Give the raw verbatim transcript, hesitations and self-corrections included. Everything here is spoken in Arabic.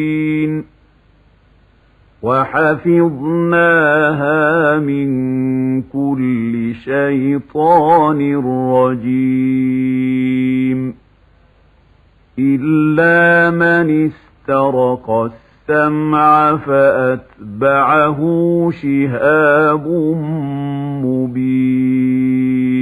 وحفظناها من كل شيطان رجيم إلا من استرق السمع فأتبعه شهاب مبين